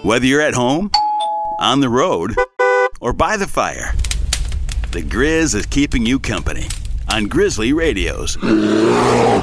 Whether you're at home, on the road, or by the fire, the Grizz is keeping you company on Grizzly Radios.